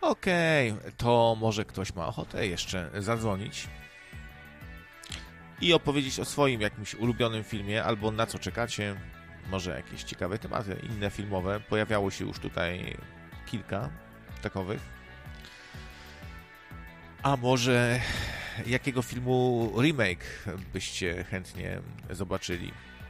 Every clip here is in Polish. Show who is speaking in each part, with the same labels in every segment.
Speaker 1: Okej, to może ktoś ma ochotę jeszcze zadzwonić i opowiedzieć o swoim jakimś ulubionym filmie, albo na co czekacie. Może jakieś ciekawe tematy, inne filmowe. Pojawiało się już tutaj kilka takowych. A może jakiego filmu remake byście chętnie zobaczyli?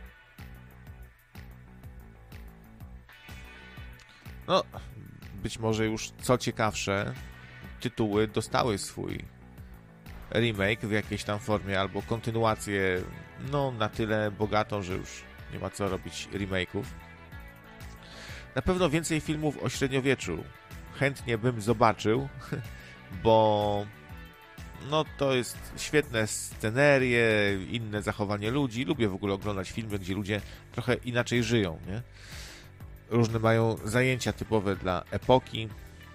Speaker 1: No, być może już co ciekawsze, tytuły dostały swój remake w jakiejś tam formie, albo kontynuację, no na tyle bogatą, że już nie ma co robić remake'ów. Na pewno więcej filmów o średniowieczu chętnie bym zobaczył, bo no to jest świetne scenerie, inne zachowanie ludzi. Lubię w ogóle oglądać filmy, gdzie ludzie trochę inaczej żyją, nie? Różne mają zajęcia typowe dla epoki.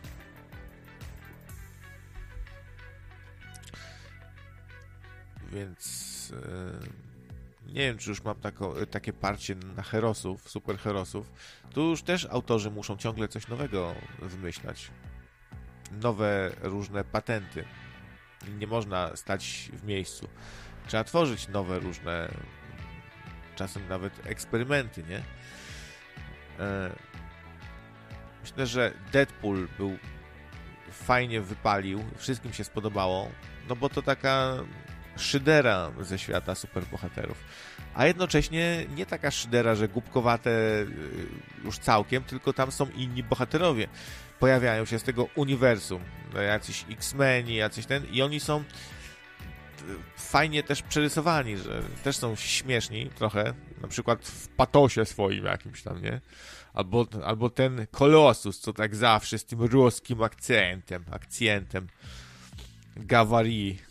Speaker 1: Więc nie wiem, czy już mam takie parcie na herosów, superherosów. Tu już też autorzy muszą ciągle coś nowego wymyślać. Nowe różne patenty. Nie można stać w miejscu. Trzeba tworzyć nowe różne, czasem nawet eksperymenty, nie? Myślę, że Deadpool fajnie wypalił, wszystkim się spodobało, no bo to taka szydera ze świata superbohaterów. A jednocześnie nie taka szydera, że głupkowate już całkiem, tylko tam są inni bohaterowie. Pojawiają się z tego uniwersum. Jacyś X-Meni, i oni są fajnie też przerysowani, że też są śmieszni trochę, na przykład w patosie swoim jakimś tam, nie? Albo ten Kolosus, co tak zawsze z tym ruskim akcentem Gawari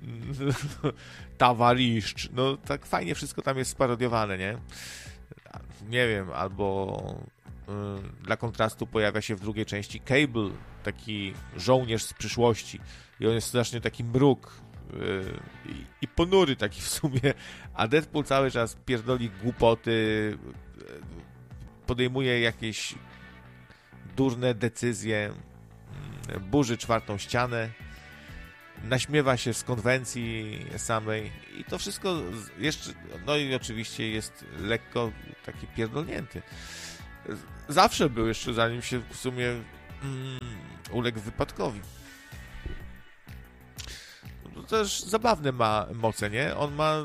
Speaker 1: Tawariszcz, no tak fajnie wszystko tam jest sparodiowane, nie? Nie wiem, albo dla kontrastu pojawia się w drugiej części Cable, taki żołnierz z przyszłości i on jest strasznie taki mruk i ponury taki w sumie, a Deadpool cały czas pierdoli głupoty, podejmuje jakieś durne decyzje, burzy czwartą ścianę, naśmiewa się z konwencji samej i to wszystko jeszcze, no i oczywiście jest lekko taki pierdolnięty. Zawsze był jeszcze, zanim się w sumie uległ wypadkowi. To też zabawne ma moce, nie? On ma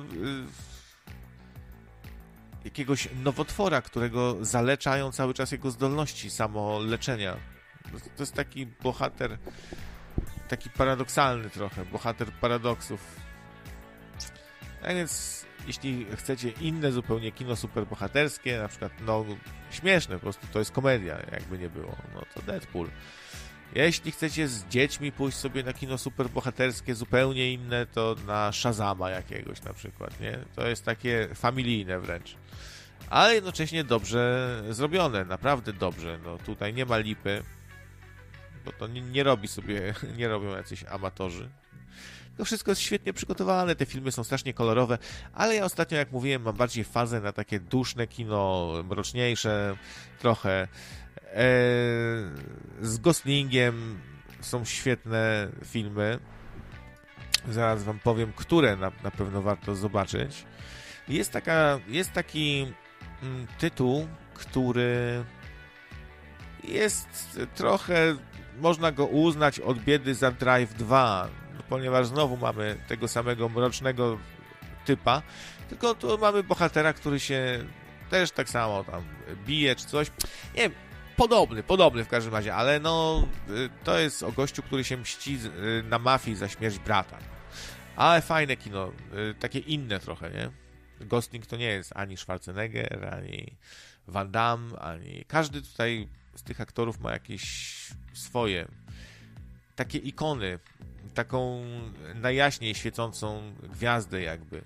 Speaker 1: jakiegoś nowotwora, którego zaleczają cały czas jego zdolności samoleczenia. To jest taki bohater, taki paradoksalny trochę, bohater paradoksów. A więc jeśli chcecie inne zupełnie kino superbohaterskie, na przykład, no śmieszne, po prostu to jest komedia, jakby nie było, no to Deadpool. Jeśli chcecie z dziećmi pójść sobie na kino superbohaterskie zupełnie inne, to na Shazama jakiegoś na przykład, nie? To jest takie familijne wręcz. Ale jednocześnie dobrze zrobione, naprawdę dobrze. No tutaj nie ma lipy, bo to nie robią jacyś amatorzy. To wszystko jest świetnie przygotowane, te filmy są strasznie kolorowe, ale ja ostatnio, jak mówiłem, mam bardziej fazę na takie duszne kino, mroczniejsze trochę. Z Goslingiem są świetne filmy. Zaraz wam powiem, które na pewno warto zobaczyć. Jest taki tytuł, który jest trochę, można go uznać od biedy za Drive 2, ponieważ znowu mamy tego samego mrocznego typa, tylko tu mamy bohatera, który się też tak samo tam bije czy coś. Nie wiem, podobny w każdym razie, ale no to jest o gościu, który się mści na mafii za śmierć brata. Ale fajne kino, takie inne trochę, nie? Gosling to nie jest ani Schwarzenegger, ani Van Damme, ani... Każdy tutaj z tych aktorów ma jakieś swoje takie ikony, taką najjaśniej świecącą gwiazdę jakby.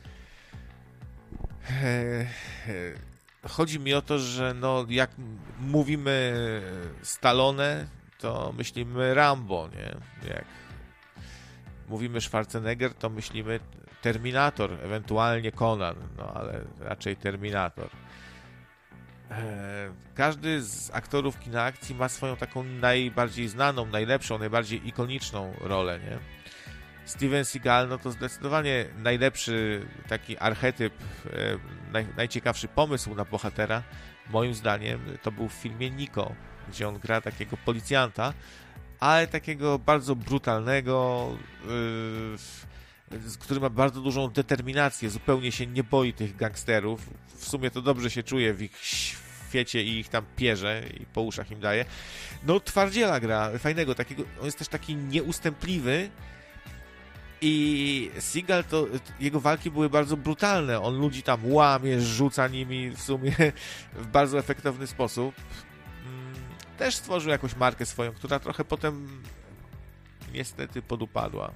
Speaker 1: Chodzi mi o to, że no jak mówimy Stallone, to myślimy Rambo, nie? Jak mówimy Schwarzenegger, to myślimy Terminator, ewentualnie Conan, no ale raczej Terminator. Każdy z aktorów kina akcji ma swoją taką najbardziej znaną, najlepszą, najbardziej ikoniczną rolę, nie? Steven Seagal, no to zdecydowanie najlepszy taki archetyp, najciekawszy pomysł na bohatera, moim zdaniem, to był w filmie Nico, gdzie on gra takiego policjanta, ale takiego bardzo brutalnego, który ma bardzo dużą determinację, zupełnie się nie boi tych gangsterów. W sumie to dobrze się czuje w ich świecie i ich tam pierze i po uszach im daje. No twardziela gra, fajnego, takiego, on jest też taki nieustępliwy i Seagal to, jego walki były bardzo brutalne. On ludzi tam łamie, rzuca nimi w sumie w bardzo efektowny sposób. Też stworzył jakąś markę swoją, która trochę potem niestety podupadła.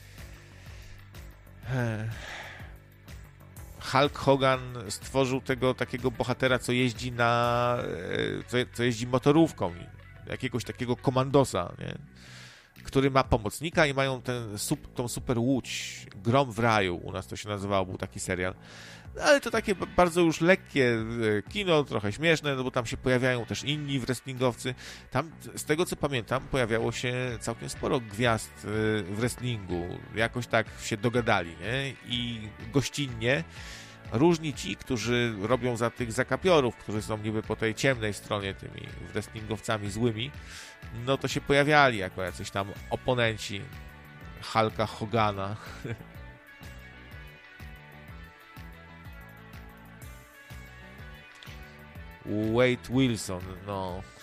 Speaker 1: Hulk Hogan stworzył tego takiego bohatera, co jeździ co jeździ motorówką, jakiegoś takiego komandosa, nie? Który ma pomocnika i mają tą super łódź, Grom w raju, u nas to się nazywało, był taki serial. Ale to takie bardzo już lekkie kino, trochę śmieszne, no bo tam się pojawiają też inni wrestlingowcy. Tam, z tego co pamiętam, pojawiało się całkiem sporo gwiazd w wrestlingu. Jakoś tak się dogadali, nie? I gościnnie różni ci, którzy robią za tych zakapiorów, którzy są niby po tej ciemnej stronie tymi wrestlingowcami złymi, no to się pojawiali jako jacyś tam oponenci Hulka Hogana. Wade Wilson, no